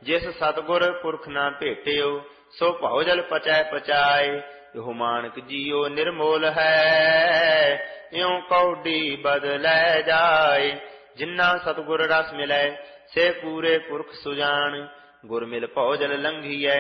ਜਿਸ ਸਤਿਗੁਰ ਪੁਰਖ ਨਾ ਭੇਟਿਓ, ਸੋ ਭਉ ਜਲ ਪਚੈ ਪਚਾਏ। ਇਹੋ ਮਾਨਕ ਜੀਓ ਨਿਰਮੋਲ ਹੈ, ਇਉ ਕੌਡੀ ਬਦਲੈ ਜਾਏ। ਜਿਨ੍ਹਾਂ ਸਤਿਗੁਰ ਰਸ ਮਿਲੈ, ਸੇ ਪੂਰੇ ਪੁਰਖ ਸੁਜਾਨ, ਗੁਰ ਮਿਲ ਭਉ ਜਲ ਲੰਘੀਐ।